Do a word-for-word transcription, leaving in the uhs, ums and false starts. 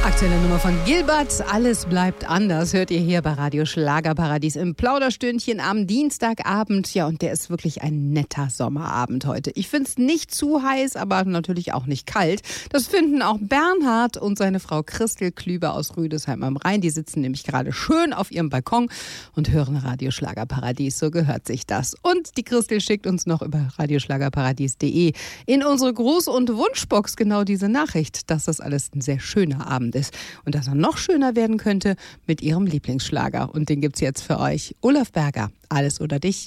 Aktuelle Nummer von Gilbert, alles bleibt anders, hört ihr hier bei Radio Schlagerparadies im Plauderstündchen am Dienstagabend. Ja, und der ist wirklich ein netter Sommerabend heute. Ich finde es nicht zu heiß, aber natürlich auch nicht kalt. Das finden auch Bernhard und seine Frau Christel Klüber aus Rüdesheim am Rhein. Die sitzen nämlich gerade schön auf ihrem Balkon und hören Radio Schlagerparadies. So gehört sich das. Und die Christel schickt uns noch über radioschlagerparadies punkt de in unsere Gruß- und Wunschbox genau diese Nachricht, dass das alles ein sehr schöner Abend ist. Und dass er noch schöner werden könnte mit ihrem Lieblingsschlager. Und den gibt's jetzt für euch. Olaf Berger, Alles oder dich.